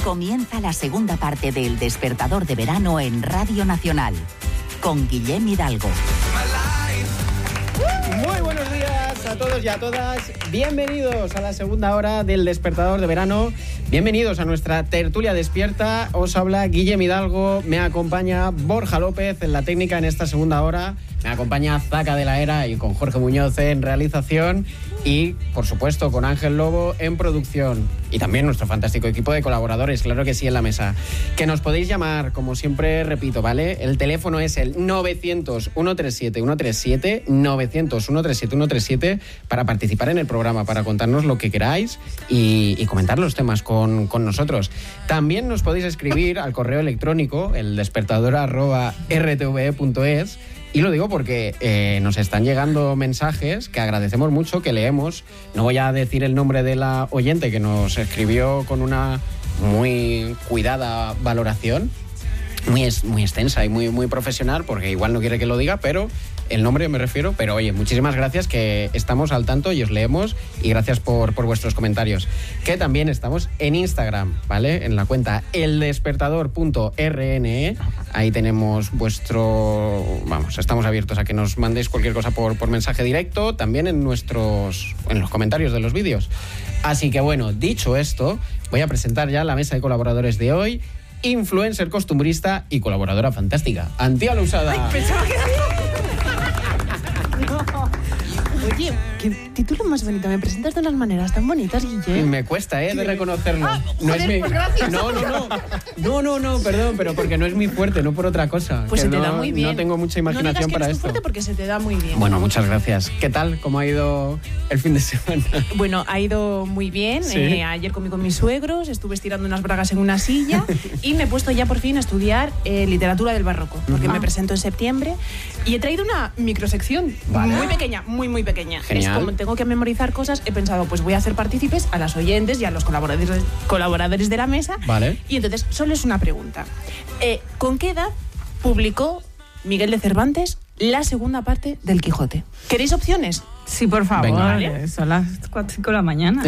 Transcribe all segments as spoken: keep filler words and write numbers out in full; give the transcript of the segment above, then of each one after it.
Comienza la segunda parte del Despertador de Verano en Radio Nacional, con Guillem Hidalgo. Muy buenos días a todos y a todas. Bienvenidos a la segunda hora del Despertador de Verano. Bienvenidos a nuestra tertulia despierta. Os habla Guillem Hidalgo. Me acompaña Borja López en la técnica en esta segunda hora. Me acompaña Zaca de la Era y con Jorge Muñoz en realización. Y, por supuesto, con Ángel Lobo en producción. Y también nuestro fantástico equipo de colaboradores, claro que sí, en la mesa. Que nos podéis llamar, como siempre repito, ¿vale? El teléfono es el novecientos, ciento treinta y siete, ciento treinta y siete, novecientos, ciento treinta y siete, ciento treinta y siete para participar en el programa, para contarnos lo que queráis y, y comentar los temas con, con nosotros. También nos podéis escribir al correo electrónico, el despertador arroba r t v e punto es. Y lo digo porque eh, nos están llegando mensajes que agradecemos mucho, que leemos. No voy a decir el nombre de la oyente que nos escribió con una muy cuidada valoración, muy, muy extensa y muy, muy profesional, porque igual no quiere que lo diga, pero el nombre me refiero. Pero oye, muchísimas gracias, que estamos al tanto y os leemos, y gracias por, por vuestros comentarios. Que también estamos en Instagram, ¿vale? En la cuenta eldespertador punto r n e. Ahí tenemos vuestro... Vamos, estamos abiertos a que nos mandéis cualquier cosa por, por mensaje directo, también en nuestros... en los comentarios de los vídeos. Así que bueno, dicho esto, voy a presentar ya la mesa de colaboradores de hoy. Influencer costumbrista y colaboradora fantástica, Antía Lousada. Ay, pensaba que... no. Oye, qué título más bonito. Me presentas de unas maneras tan bonitas, Guille. Me cuesta, ¿eh? De reconocerlo. Ah, no joder, es mi... pues gracias. No, no, no. No, no, no, perdón, pero porque no es muy fuerte, no por otra cosa. Pues que se te no, da muy bien. No tengo mucha imaginación no digas que para eres esto. fuerte porque se te da muy bien. Bueno, muchas gracias. ¿Qué tal? ¿Cómo ha ido el fin de semana? Bueno, ha ido muy bien. ¿Sí? Eh, ayer comí con mis suegros, estuve estirando unas bragas en una silla y me he puesto ya por fin a estudiar eh, literatura del barroco, porque Uh-huh. me presento en septiembre y he traído una microsección Vale. muy pequeña, muy, muy pequeña. Genial. Es como tengo que memorizar cosas, he pensado, pues voy a hacer partícipes a las oyentes y a los colaboradores, colaboradores de la mesa. Vale. Y entonces, solo es una pregunta. Eh, ¿Con qué edad publicó Miguel de Cervantes la segunda parte del Quijote? ¿Queréis opciones? Sí, por favor. Venga. Vale. Son las cuatro de la mañana.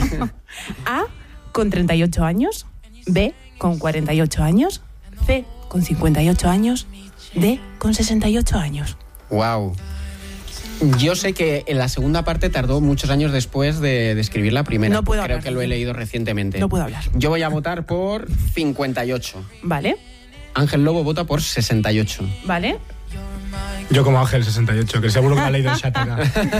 A, con treinta y ocho años. B, con cuarenta y ocho años. C, con cincuenta y ocho años. D, con sesenta y ocho años. Wow. Yo sé que en la segunda parte tardó muchos años después de, de escribir la primera. No puedo Creo hablar. que lo he leído recientemente. No puedo hablar. Yo voy a votar por cincuenta y ocho. ¿Vale? Ángel Lobo vota por sesenta y ocho. ¿Vale? Yo como Ángel sesenta y ocho, que seguro que la ha leído en Shataka.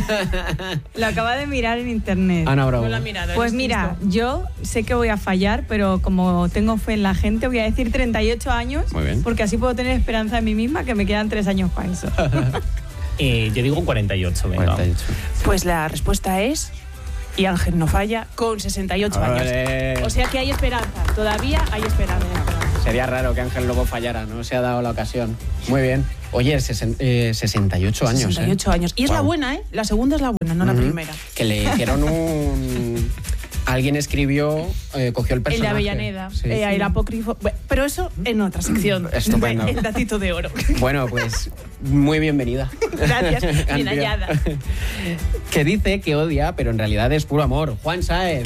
Lo acaba de mirar en internet. Ana Bravo. No la he mirado, Pues ¿eres mira, listo? yo sé que voy a fallar, pero como tengo fe en la gente, voy a decir treinta y ocho años. Muy bien. Porque así puedo tener esperanza en mí misma, que me quedan tres años para eso. Eh, yo digo cuarenta y ocho, venga. cuarenta y ocho. Pues la respuesta es, y Ángel no falla, con sesenta y ocho Ole. años. O sea que hay esperanza, todavía hay esperanza. Sería raro que Ángel Lobo fallara, no se ha dado la ocasión. Muy bien. Oye, sesen- eh, sesenta y ocho años. sesenta y ocho ¿eh? años. Y es Guau. la buena, ¿eh? La segunda es la buena, no la Ujú. primera. Que le hicieron un... Alguien escribió, eh, cogió el El personaje. de Avellaneda, Sí. eh, el apócrifo. Bueno, pero eso en otra sección. Estupendo. El datito de oro. Bueno, pues muy bienvenida. Gracias, bien Antía. hallada. Que dice que odia, pero en realidad es puro amor. Juan Sáez.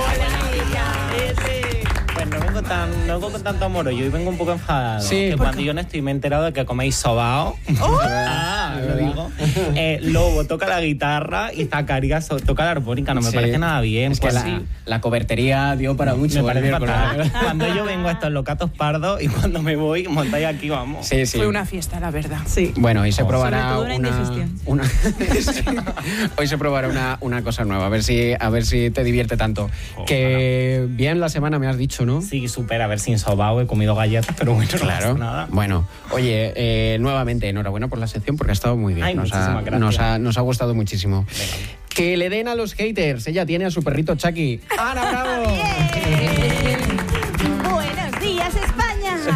Pues no vengo, tan, no vengo con tanto amor, yo hoy vengo un poco enfadado. Sí. Que ¿Por cuando yo no estoy me he enterado de que coméis sobao. Ah, De lo verdad. digo. Eh, Lobo toca la guitarra y Zacarías so- toca la armónica. No me Sí. parece nada bien. Es que pues la, sí. la cobertería dio para mucho. Me parece el programa. fatal. Cuando yo vengo a estos locatos pardos y cuando me voy, montáis aquí, vamos. Sí, sí. Fue una fiesta, la verdad. Sí. Bueno, hoy se Oh. probará Sobre todo una indigestión. una hoy se probará una, una cosa nueva, a ver si a ver si te divierte tanto. Ojalá. Que bien la semana me has dicho, ¿no? Sí, súper, a ver sin sobao, he comido galletas, pero bueno, no Claro. pasa nada. Bueno, oye, eh, nuevamente enhorabuena por la sección porque ha estado muy bien. Ay, nos, ha, muchísimas gracias. nos, ha, nos ha gustado muchísimo. Venga. Que le den a los haters. Ella tiene a su perrito Chucky. ¡Ana Bravo! Buenos días, España.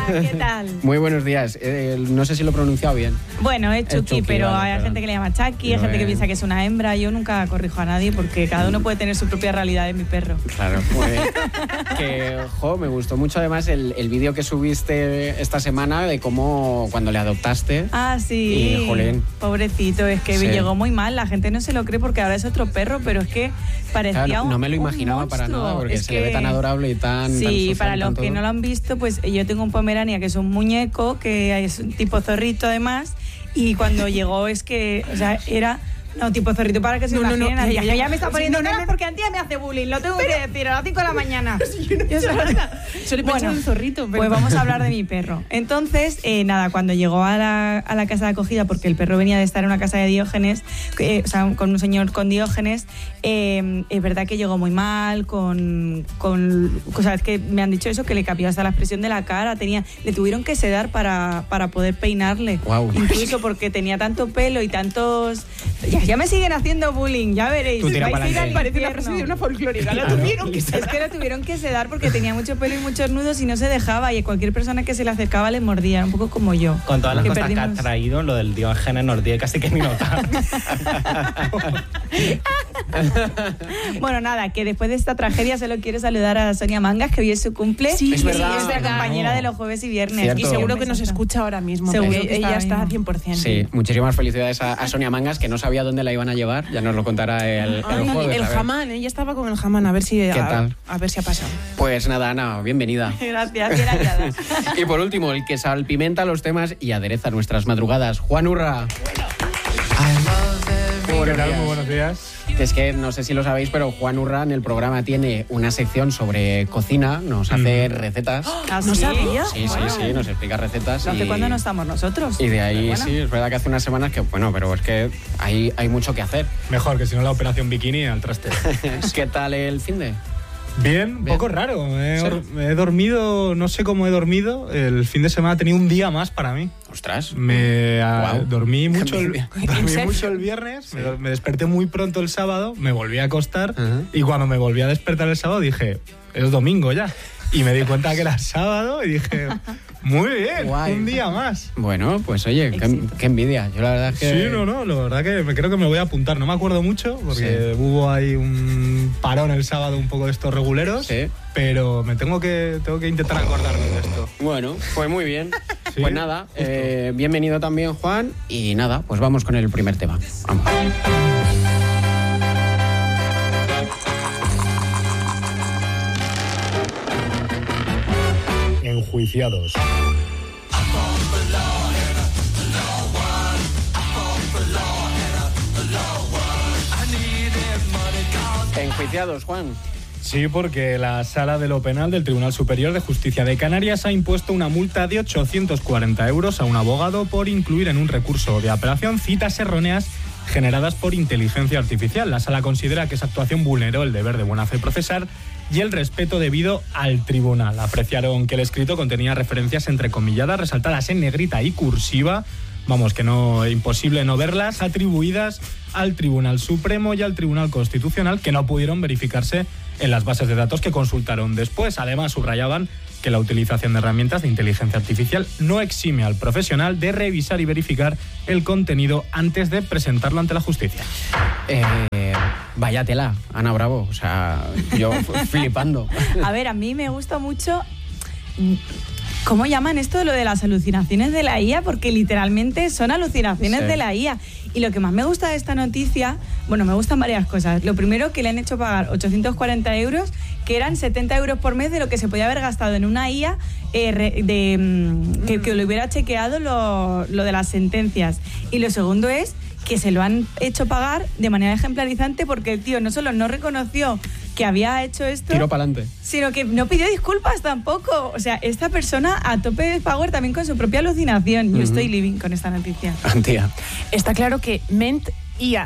¿qué tal? Muy buenos días. Eh, no sé si lo he pronunciado bien. Bueno, es Chucky, Chucky, pero vale, hay perdón. gente que le llama Chucky, hay No, gente que eh. piensa que es una hembra. Yo nunca corrijo a nadie porque cada uno puede tener su propia realidad de mi perro. Claro, pues, que, jo, me gustó mucho además el, el vídeo que subiste esta semana de cómo cuando le adoptaste. Ah, sí. Y, jolín. Pobrecito, es que Sí. llegó muy mal. La gente no se lo cree porque ahora es otro perro, pero es que parecía Claro, no, no me lo un imaginaba para monstruo. nada porque Es se le ve que- tan adorable y tan. tan Sí, social, para los tan que todo. no lo han visto, pues yo tengo un Pomerania que es un muñeco, que es un tipo zorrito además, y cuando llegó es que, o sea, era... No, tipo zorrito, para que se No, no, imaginen. no, Antía, ya, que ya. ya me está Sí, poniendo no, no, caras no. porque Antía me hace bullying, lo tengo que decir, a las cinco de la mañana. Yo Solo he pensado Bueno, en zorrito, pero... Pues vamos a hablar de mi perro. Entonces, eh, nada, cuando llegó a la, a la casa de acogida, porque el perro venía de estar en una casa de Diógenes, eh, o sea, con un señor con Diógenes, eh, es verdad que llegó muy mal, con, con cosas que me han dicho eso, que le cambió hasta la expresión de la cara, tenía, le tuvieron que sedar para, para poder peinarle. Guau. Incluso porque tenía tanto pelo y tantos... Ya, ya me siguen haciendo bullying, ya veréis. Tú tira Vais a ir pa'lante. al Parece la infierno. frase de una folclórica. La Claro. tuvieron que Es que lo tuvieron que sedar porque tenía mucho pelo y muchos nudos y no se dejaba, y cualquier persona que se le acercaba le mordía, un poco como yo. Con todas las Que cosas que perdimos- ha traído, lo del Diógenes nos dio casi que ni notar. Bueno, nada, que después de esta tragedia solo quiero saludar a Sonia Mangas, que hoy es su cumple. Sí, Es y verdad. es la compañera No. de los jueves y viernes. Cierto. Y seguro que Siempre nos está. escucha ahora mismo. Seguro porque que está ella ahora está a mismo. cien por ciento. Sí, muchísimas felicidades a, a Sonia Mangas, que no sabía dónde la iban a llevar. Ya nos lo contará el, el Ay, jueves. el a ver. jamán, ella estaba con el jamán, a ver si, a, tal? a ver si ha pasado. Pues nada, Ana, bienvenida. Gracias, bien hallada. Y por último, el que salpimenta los temas y adereza nuestras madrugadas, Juan Urra. Muy buenos ¿Qué tal? días. Muy buenos días. Es que no sé si lo sabéis, pero Juan Urra en el programa tiene una sección sobre cocina, nos hace recetas. ¿Ah, No sí? sabía. Sí, sí, sí, nos explica recetas. ¿Hace y- cuándo no estamos nosotros? Y de ahí, Pero bueno. sí, es verdad que hace unas semanas que, bueno, pero es que hay, hay mucho que hacer. Mejor que si no la operación bikini al traste. ¿Qué tal el fin de? Bien, un Bien. poco raro. He, Sí. or- he dormido, no sé cómo he dormido. El fin de semana ha tenido un día más para mí. Ostras. Me ah, Guau. dormí Qué mucho el, envidia. dormí Inception. mucho el viernes, me, do- me desperté muy pronto el sábado, me volví a acostar Ajá. y cuando me volví a despertar el sábado dije, es domingo ya. Y me di cuenta que era sábado y dije, muy bien, Guay. un día más. Bueno, pues oye, qué, Éxito. qué envidia. Yo la verdad es que... Sí, no, no, la verdad que me creo que me voy a apuntar. No me acuerdo mucho porque hubo ahí un parón el sábado un poco de estos reguleros, Sí. pero me tengo que, tengo que intentar acordarme de esto. Bueno, pues muy bien. Sí, Pues nada, eh, bienvenido también, Juan. Y nada, pues vamos con el primer tema. Vamos. Enjuiciados. Enjuiciados, Juan. Sí, porque la Sala de lo Penal del Tribunal Superior de Justicia de Canarias ha impuesto una multa de ochocientos cuarenta euros a un abogado por incluir en un recurso de apelación citas erróneas generadas por inteligencia artificial. La Sala considera que esa actuación vulneró el deber de buena fe procesar y el respeto debido al tribunal. Apreciaron que el escrito contenía referencias entrecomilladas, resaltadas en negrita y cursiva, vamos, que no, imposible no verlas, atribuidas al Tribunal Supremo y al Tribunal Constitucional, que no pudieron verificarse en las bases de datos que consultaron después. Además, subrayaban que la utilización de herramientas de inteligencia artificial no exime al profesional de revisar y verificar el contenido antes de presentarlo ante la justicia. Eh, vaya tela, Ana Bravo. O sea, yo flipando. A ver, a mí me gusta mucho... ¿Cómo llaman esto de lo de las alucinaciones de la I A? Porque literalmente son alucinaciones Sí. de la I A. Y lo que más me gusta de esta noticia, bueno, me gustan varias cosas. Lo primero, que le han hecho pagar ochocientos cuarenta euros, que eran setenta euros por mes de lo que se podía haber gastado en una I A eh, re- de, mm, que, que lo hubiera chequeado lo, lo de las sentencias. Y lo segundo es que se lo han hecho pagar de manera ejemplarizante porque el tío no solo no reconoció que había hecho esto, Tiro para adelante. sino que no pidió disculpas tampoco. O sea, esta persona a tope de power también con su propia alucinación. Yo Ujú. estoy living con esta noticia. Antía. Está claro que Ment I A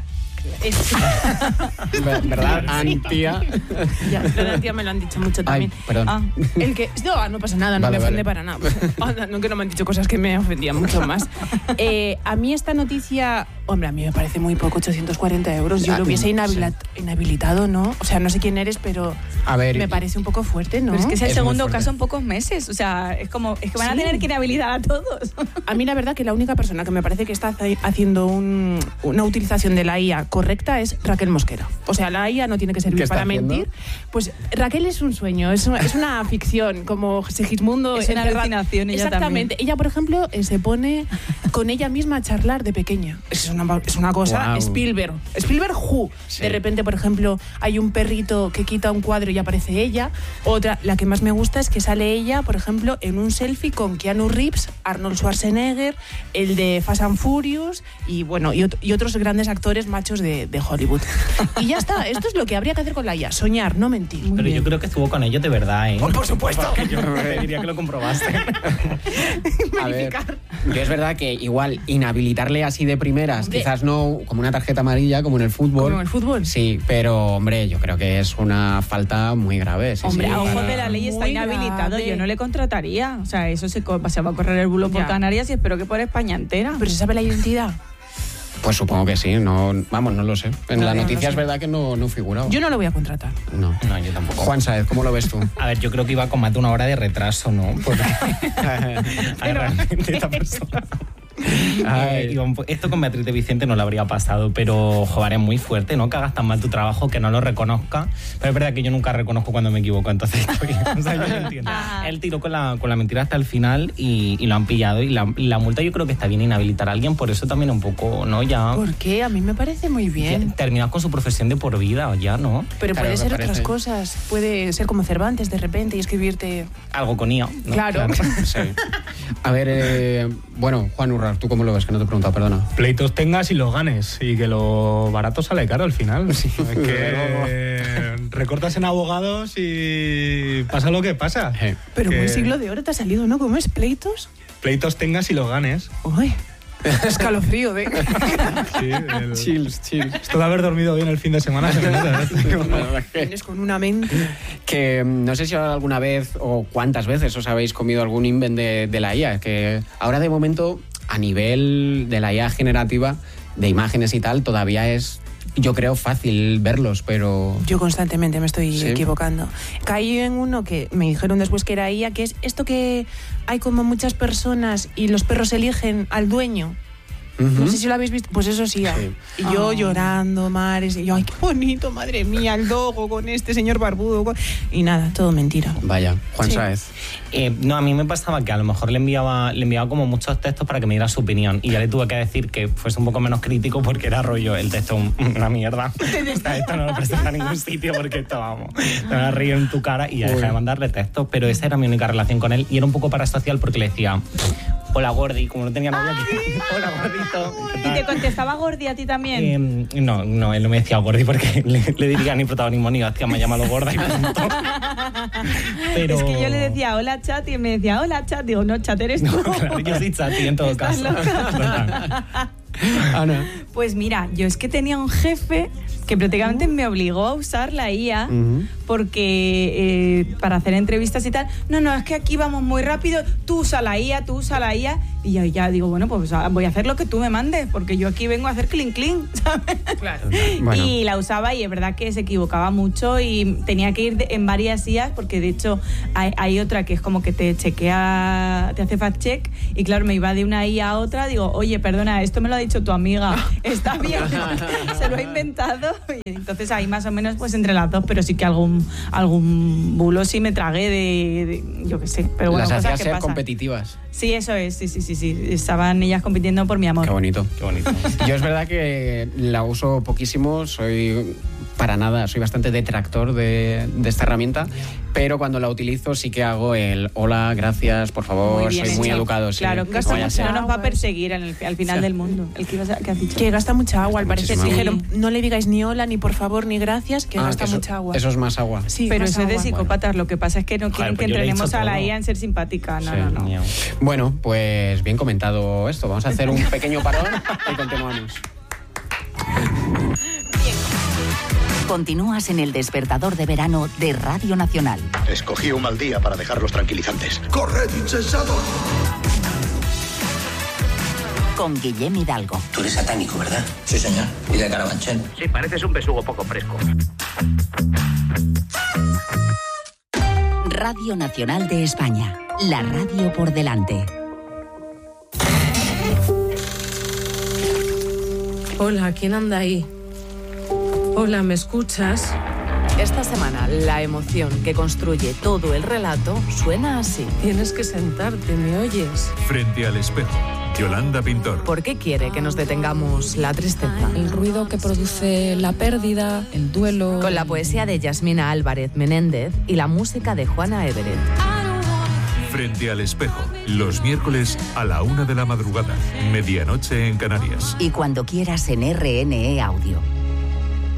Es- ¿Verdad, Antía? ya, lo de Antía me lo han dicho mucho Ay, también. perdón. Ah, el que... No, no pasa nada, no Vale, me ofende vale. para nada. Anda, no, que no me han dicho cosas que me ofendían mucho más. Eh, a mí esta noticia, hombre, a mí me parece muy poco, ochocientos cuarenta euros. Yo Ah, lo hubiese sí. inhabila- inhabilitado, ¿no? O sea, no sé quién eres, pero A ver, me parece un poco fuerte, ¿no? Pero es que es el Es muy segundo fuerte. caso en pocos meses. O sea, es como, es que van a Sí. tener que inhabilitar a todos. A mí la verdad que la única persona que me parece que está haci- haciendo un- una utilización de la I A correcta es Raquel Mosquera. O sea, la I A no tiene que ¿Qué servir está para haciendo? mentir. Pues Raquel es un sueño, es una, es una ficción, como Segismundo. Es una encerrado- alucinación, ella Exactamente. Ella, por ejemplo, eh, se pone con ella misma a charlar de pequeña. Es una, es una cosa, Guau. Spielberg. Spielberg who. Sí. De repente, por ejemplo, hay un perrito que quita un cuadro y aparece ella. Otra, la que más me gusta es que sale ella, por ejemplo, en un selfie con Keanu Reeves, Arnold Schwarzenegger, el de Fast and Furious y bueno, y, ot- y otros grandes actores machos de, de Hollywood. Y ya está, esto es lo que habría que hacer con la I A, soñar, no mentir. Pero yo creo que estuvo con ellos de verdad, ¿eh? Oh, por supuesto. Porque yo pediría que lo comprobaste. A ver, yo es verdad que igual inhabilitarle así de primeras, Hombre. quizás no como una tarjeta amarilla, como en el fútbol. Como en el fútbol. Sí, pero hombre, yo creo que es una falta muy grave. sí, Hombre, sí, A ojos para- de la ley está Muy inhabilitado. grave. Yo no le contrataría. O sea, eso se, co- se va a correr el bulo por Ya. Canarias y espero que por España entera. Pero se sabe la identidad. Pues supongo que sí, no, vamos, no lo sé. En No, la no noticia lo es sé. verdad que no, no figuraba. Yo no lo voy a contratar. No. No, yo tampoco. Juan Saez, ¿cómo lo ves tú? A ver, yo creo que iba con más de una hora de retraso, ¿no? Porque a ver, realmente esta persona... Ay. Eh, iba un po- esto con Beatriz de Vicente no lo habría pasado, pero joder, es muy fuerte, ¿no? Que hagas tan mal tu trabajo, que no lo reconozca. Pero es verdad que yo nunca reconozco cuando me equivoco, entonces estoy, o sea, yo lo entiendo. Ah. Él tiró con la, con la mentira hasta el final y, y lo han pillado. Y la, y la multa yo creo que está bien inhabilitar a alguien, por eso también un poco, ¿no? Ya, ¿Por qué? A mí me parece muy ya bien. terminas con su profesión de por vida, ya, ¿no? Pero Claro, puede me ser parece. otras cosas. Puede ser como Cervantes de repente y escribirte... Algo con I A, ¿no? Claro. Sí. A ver, eh, bueno, Juan Urrar, ¿tú cómo lo ves? Que no te he preguntado, perdona. Pleitos tengas y los ganes. Y que lo barato sale caro al final. Es que recortas en abogados y pasa lo que pasa. Eh, Pero Que muy siglo de oro te ha salido, ¿no? ¿Cómo es? ¿Pleitos? Pleitos tengas y los ganes. Uy, escalofrío, ¿eh? Sí, el- Chills, chills. Esto de haber dormido bien el fin de semana se me nota, ¿eh? La verdad es que- Tienes con una mente... Que mm, no sé si alguna vez o cuántas veces os habéis comido algún invent de, de la I A, que ahora de momento a nivel de la I A generativa, de imágenes y tal, todavía es, yo creo, fácil verlos, pero... Yo constantemente me estoy Sí. equivocando. Caí en uno que me dijeron después que era I A, que es esto que hay como muchas personas y los perros eligen al dueño. Ujú. No sé si lo habéis visto. Pues eso sí. Sí. Y yo Ah. llorando, mares. Y yo, ay, qué bonito, madre mía, el dogo con este señor barbudo. con-". Y nada, todo mentira. Vaya, Juan Sí. Sáez. Eh, no, a mí me pasaba que a lo mejor le enviaba, le enviaba como muchos textos para que me diera su opinión y ya le tuve que decir que fuese un poco menos crítico porque era rollo el texto un- una mierda. O sea, esto no lo presenta a ningún sitio porque esto, vamos, te van a reír en tu cara y ya dejé de mandarle textos, pero esa era mi única relación con él y era un poco parasocial porque le decía, hola Gordi, como no tenía novia aquí, hola Gordito. ¿qué ¿Y tal? te contestaba Gordi a ti también? Eh, no, no, él no me decía Gordi porque le, le diría ni protagonismo ni hostia, me llama lo gorda y punto. Pero... Es que yo le decía hola chat y él me decía hola chat. Digo, no, chat eres tú. No, claro, yo soy chati en todo Estás caso. loca. Total. Ana. Pues mira, yo es que tenía un jefe que prácticamente me obligó a usar la I A Ujú. porque eh, para hacer entrevistas y tal, no, no, es que aquí vamos muy rápido, tú usa la I A, tú usa la I A, y yo ya digo, bueno, pues voy a hacer lo que tú me mandes, porque yo aquí vengo a hacer clink clink, ¿sabes? Claro. Bueno. Y la usaba y es verdad que se equivocaba mucho y tenía que ir de- en varias I As porque de hecho hay, hay otra que es como que te chequea, te hace fact check y claro, me iba de una I A a otra, digo, oye, perdona, esto me lo ha dicho tu amiga, está bien, se lo ha inventado. Y entonces ahí más o menos pues entre las dos, pero sí que algún, algún bulo sí me tragué de, de- yo qué sé, pero bueno, Las cosas hacías que ser pasan. competitivas. Sí, eso es, sí, sí, sí, sí, estaban ellas compitiendo por mi amor. Qué bonito. Qué bonito. Yo es verdad que la uso poquísimo, soy para nada, soy bastante detractor de, de esta herramienta, pero cuando la utilizo sí que hago el hola, gracias, por favor, Muy bien soy muy hecho. educado. Sí, Claro, no gasta vaya a mucho, ser. no nos va a Agua, perseguir en el- al final Sí. del mundo. El que, ibas a- que has dicho. Que gasta mucha agua, al parecer. muchísima Dijeron, agua. no le digáis ni hola, ni por favor, ni gracias, que Ah, gasta eso, mucha agua. Eso es más agua. Sí, Pero más eso es de agua. psicópatas, lo que pasa es que no quieren Joder, pues que yo le he entrenemos dicho a la todo. I A en ser simpática. No, Sí. no, no. Miau. Bueno, pues bien comentado esto. Vamos a hacer un pequeño parón y continuamos. Continúas en el despertador de verano de Radio Nacional. Escogí un mal día para dejar los tranquilizantes. ¡Corred, insensatos! Con Guillem Hidalgo. Tú eres satánico, ¿verdad? Sí, señor. ¿Y de Carabanchel? Sí, pareces un besugo poco fresco. Radio Nacional de España. La radio por delante. Hola, ¿quién anda ahí? Hola, ¿me escuchas? Esta semana, la emoción que construye todo el relato suena así. Tienes que sentarte, ¿me oyes? Frente al espejo, Yolanda Pintor. ¿Por qué quiere que nos detengamos la tristeza? El ruido que produce la pérdida, el duelo... Con la poesía de Yasmina Álvarez Menéndez y la música de Juana Everett. Frente al espejo, los miércoles a la una de la madrugada, medianoche en Canarias. Y cuando quieras en R N E Audio.